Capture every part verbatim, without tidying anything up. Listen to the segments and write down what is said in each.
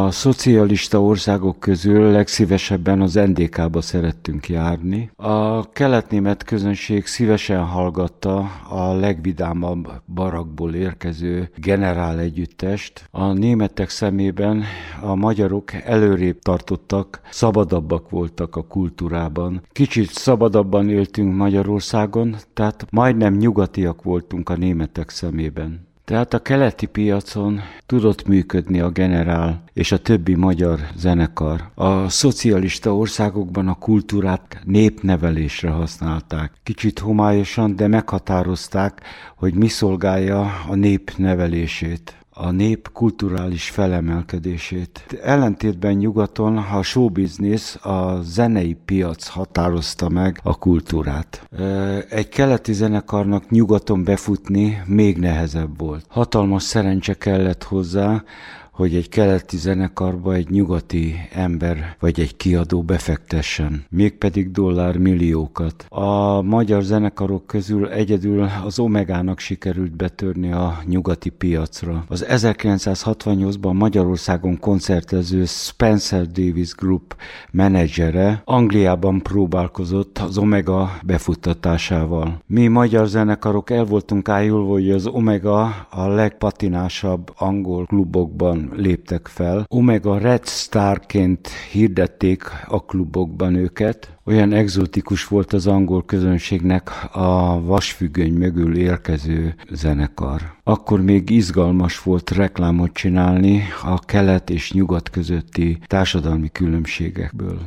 A szocialista országok közül legszívesebben az en dé ká-ba szerettünk járni. A kelet-német közönség szívesen hallgatta a legvidámabb barakból érkező generál együttest. A németek szemében a magyarok előrébb tartottak, szabadabbak voltak a kultúrában. Kicsit szabadabban éltünk Magyarországon, tehát majdnem nyugatiak voltunk a németek szemében. Tehát a keleti piacon tudott működni a generál és a többi magyar zenekar. A szocialista országokban a kultúrát népnevelésre használták. Kicsit homályosan, de meghatározták, hogy mi szolgálja a nép nevelését, a nép kulturális felemelkedését. Ellentétben nyugaton a showbiznisz, a zenei piac határozta meg a kultúrát. Egy keleti zenekarnak nyugaton befutni még nehezebb volt. Hatalmas szerencse kellett hozzá, hogy egy keleti zenekarba egy nyugati ember vagy egy kiadó befektessen, mégpedig dollármilliókat. A magyar zenekarok közül egyedül az Omegának sikerült betörni a nyugati piacra. Az ezerkilencszázhatvannyolcban Magyarországon koncertező Spencer Davis Group menedzsere Angliában próbálkozott az Omega befuttatásával. Mi magyar zenekarok el voltunk ájulva, hogy az Omega a legpatinásabb angol klubokban léptek fel. Omega Red Starként hirdették a klubokban őket. Olyan egzotikus volt az angol közönségnek a vasfüggöny mögül érkező zenekar. Akkor még izgalmas volt reklámot csinálni a kelet és nyugat közötti társadalmi különbségekből.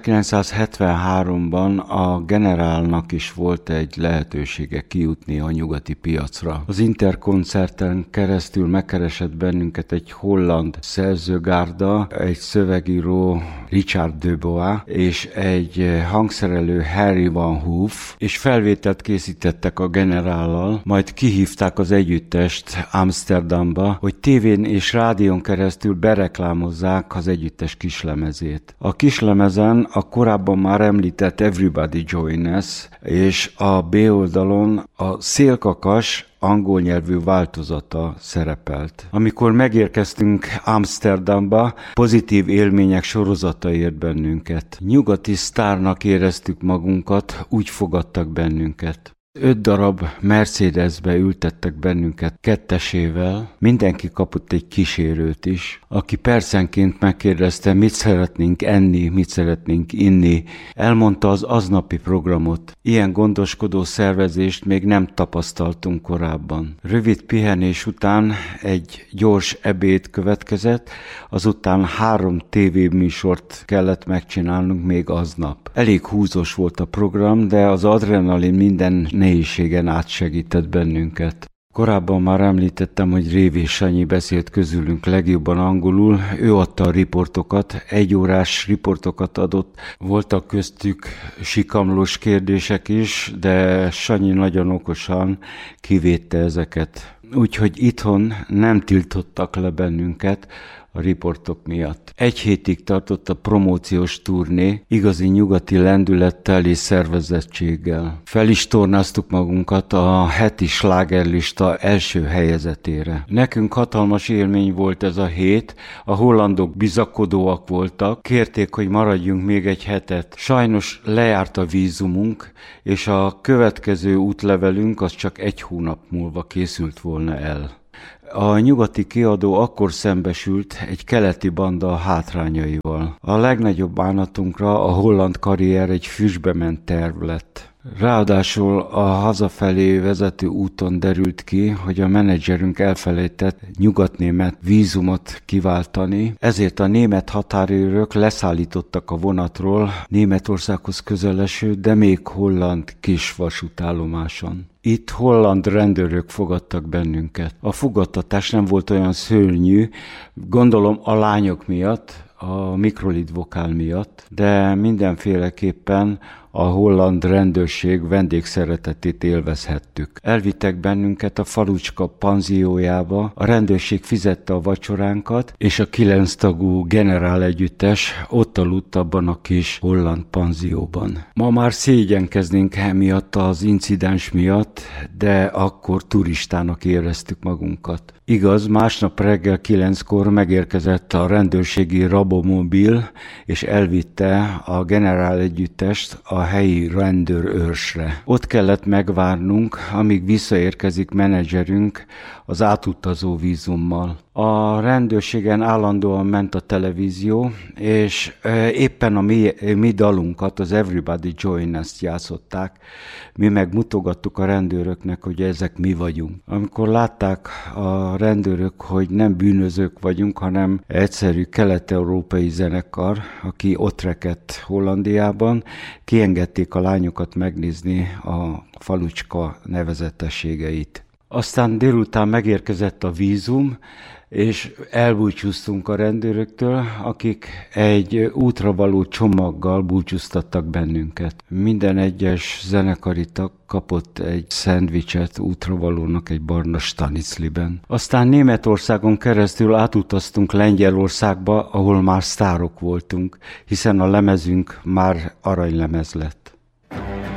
ezerkilencszázhetvenháromban a generálnak is volt egy lehetősége kijutni a nyugati piacra. Az Interkoncerten keresztül megkeresett bennünket egy holland szerzőgárda, egy szövegíró Richard Debois és egy hangszerelő Harry Van Hoof, és felvételt készítettek a generállal, majd kihívták az együttest Amsterdamba, hogy tévén és rádión keresztül bereklámozzák az együttes kislemezét. A kislemezen a korábban már említett Everybody Join Us, és a B oldalon a Szélkakas angol nyelvű változata szerepelt. Amikor megérkeztünk Amsterdamba, pozitív élmények sorozata ért bennünket. Nyugati sztárnak éreztük magunkat, úgy fogadtak bennünket. Öt darab Mercedesbe ültettek bennünket kettesével, mindenki kapott egy kísérőt is, aki percenként megkérdezte, mit szeretnénk enni, mit szeretnénk inni, elmondta az aznapi programot. Ilyen gondoskodó szervezést még nem tapasztaltunk korábban. Rövid pihenés után egy gyors ebéd következett, azután három tévéműsort kellett megcsinálnunk még aznap. Elég húzós volt a program, de az adrenalin minden nehézségen átsegített bennünket. Korábban már említettem, hogy Révés Sanyi beszélt közülünk legjobban angolul, ő adta a riportokat, egyórás riportokat adott, voltak köztük sikamlós kérdések is, de Sanyi nagyon okosan kivédte ezeket. Úgyhogy itthon nem tiltottak le bennünket a riportok miatt. Egy hétig tartott a promóciós turné, igazi nyugati lendülettel és szervezettséggel. Fel is tornáztuk magunkat a heti slágerlista első helyezetére. Nekünk hatalmas élmény volt ez a hét, a hollandok bizakodóak voltak, kérték, hogy maradjunk még egy hetet. Sajnos lejárt a vízumunk, és a következő útlevelünk az csak egy hónap múlva készült volna el. A nyugati kiadó akkor szembesült egy keleti banda hátrányaival. A legnagyobb bánatunkra a holland karrier egy füstbe ment terv lett. Ráadásul a hazafelé vezető úton derült ki, hogy a menedzserünk elfelejtett nyugatnémet vízumot kiváltani, ezért a német határőrök leszállítottak a vonatról Németországhoz közeleső, de még holland kis vasútállomáson. Itt holland rendőrök fogadtak bennünket. A fogadtatás nem volt olyan szörnyű, gondolom a lányok miatt, a mikrolid vokál miatt, de mindenféleképpen a holland rendőrség vendégszeretetét élvezhettük. Elvittek bennünket a falucska panziójába, a rendőrség fizette a vacsoránkat, és a kilenc tagú generál együttes ott aludt abban a kis holland panzióban. Ma már szégyenkeznénk emiatt az incidens miatt, de akkor turistának éreztük magunkat. Igaz, másnap reggel kilenckor megérkezett a rendőrségi rabomobil, és elvitte a generál együttest a helyi rendőrőrsre. Ott kellett megvárnunk, amíg visszaérkezik menedzserünk az átutazó vízummal. A rendőrségen állandóan ment a televízió, és éppen a mi, mi dalunkat, az Everybody Join Us játszották. Mi meg mutogattuk a rendőröknek, hogy ezek mi vagyunk. Amikor látták a rendőrök, hogy nem bűnözők vagyunk, hanem egyszerű kelet-európai zenekar, aki ott rekedt Hollandiában, kiengedték a lányokat megnézni a falucska nevezetességeit. Aztán délután megérkezett a vízum, és elbúcsúztunk a rendőröktől, akik egy útra való csomaggal búcsúztattak bennünket. Minden egyes zenekari tag kapott egy szendvicset útravalónak egy barna stanicliben. Aztán Németországon keresztül átutaztunk Lengyelországba, ahol már sztárok voltunk, hiszen a lemezünk már aranylemez lett.